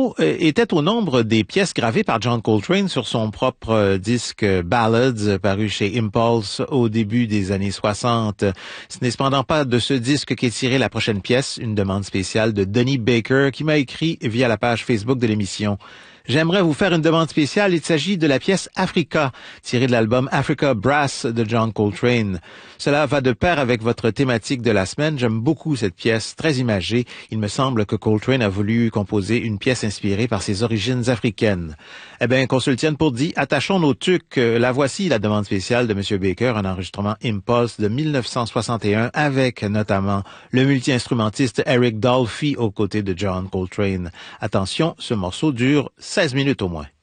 morceau était au nombre des pièces gravées par John Coltrane sur son propre disque Ballads, paru chez Impulse au début des années 60. Ce n'est cependant pas de ce disque qu'est tirée la prochaine pièce, une demande spéciale de Donnie Baker qui m'a écrit via la page Facebook de l'émission. J'aimerais vous faire une demande spéciale. Il s'agit de la pièce Africa, tirée de l'album Africa Brass de John Coltrane. Cela va de pair avec votre thématique de la semaine. J'aime beaucoup cette pièce, très imagée. Il me semble que Coltrane a voulu composer une pièce inspirée par ses origines africaines. Eh bien, qu'on se le tienne pour dit, attachons nos tucs. La voici, la demande spéciale de M. Baker, un enregistrement Impulse de 1961 avec notamment le multi-instrumentiste Eric Dolphy aux côtés de John Coltrane. Attention, ce morceau dure 16 minutes au moins.